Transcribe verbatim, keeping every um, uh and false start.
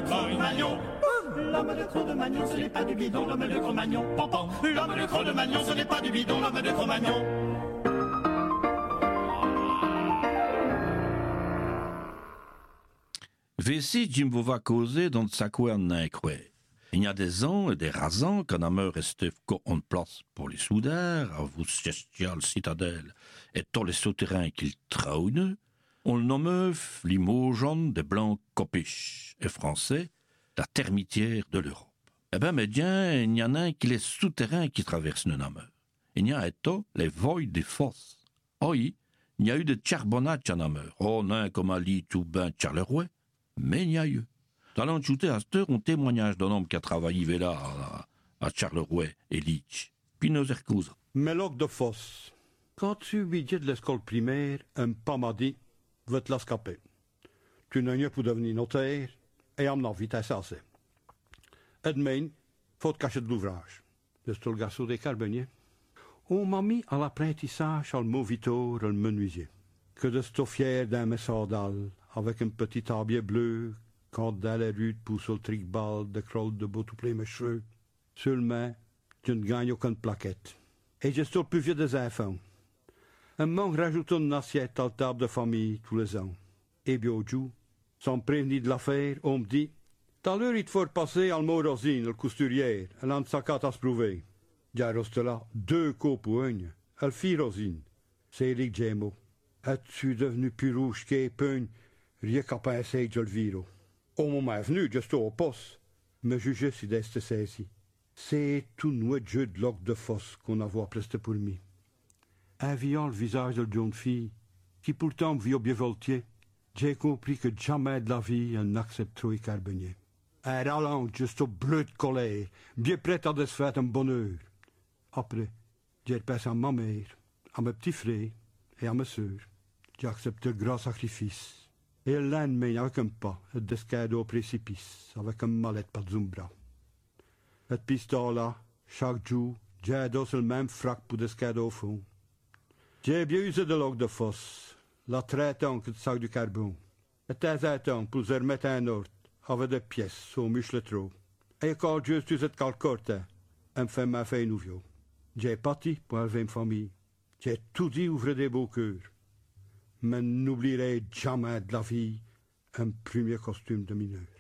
de Cro-Magnon. L'homme de Cro-Magnon, ce n'est pas du bidon, l'homme de Cro-Magnon. Pom-pom. L'homme de Cro-Magnon, ce n'est pas du bidon, l'homme de Cro-Magnon. Vessi Jim va causer dans sa couenne. Il y a des ans et des rasants qu'un ameur restait en place pour les soudards, à vous gestial citadelle, et tous les souterrains qu'ils traunent, on le nomme Limoges des blancs copiches, et français, la termitière de l'Europe. Eh ben, mais bien, il y en a un qui les souterrains qui traversent le nameur. Il y a un les voies des fosses. Oui, il y a eu des charbonnages en nameur. Oh, non, comme Ali, tout ben, Charleroi. Mais il y a eu. Dans l'enchouté à cette heure, un témoignage d'un homme qui a travaillé là, à, à Charleroi et Leach. Puis nos ercouses. Méloc de fosse. Quand tu billet de l'école primaire, un pas m'a dit, va te l'escaper. Tu n'as rien pour devenir notaire, et à mon avis, t'as ça assez. Et demain, faut te cacher de l'ouvrage. C'est tout le garçon des carboniers. On m'a mis à l'apprentissage al mauvitor, le menuisier. Que de stoffière d'un messardal, avec un petit tablier bleu, quand dans les rues pousse le trick-ball de crotte de beau tout plein mes cheveux. Seulement, tu ne gagnes aucune plaquette. Et je suis le plus vieux des enfants. Un manque rajoute une assiette à la table de famille tous les ans. Et bien au jour, sans prévenir de l'affaire, on me dit, t'as l'heure il te faut repasser à le mot Rosine, le couturier, elle en sa carte à se prouver. J'ai resté là, deux coups pour une, elle fit Rosine. C'est Eric Gémeaux. Es-tu devenu plus rouge qu'un peigne, rien qu'à penser de le viro. Au moment venu, juste au poste, me juger si d'este saisi. C'est tout noué jeu de loque de fosse qu'on a vu presté pour lui. Aviant le visage de la jeune fille, qui pourtant vit au bien voltiers, j'ai compris que jamais de la vie on n'accepte trop les carboniers. Un rallonge juste au bleu de colère, bien prêt à défaire un bonheur. Après, j'ai repassé à ma mère, à mes petits frères et à mes sœurs. J'ai accepté le grand sacrifice. Et le lendemain, avec un pas, et descendé au précipice, avec une mallette par Zumbra. Et puis ce temps-là, chaque jour, j'ai adossé le même frac pour descender au fond. J'ai bien usé de l'eau de fosse, la traitant que de sac du carbone. Et temps à temps, pour se remettre en ordre, avec des pièces, au muscle trop. Et quand juste usé de calcorte, et me fait ma fille nouvelle. J'ai parti pour élever une famille. J'ai tout dit ouvrir des beaux cœurs. Mais n'oublierai jamais de la vie un premier costume de mineur.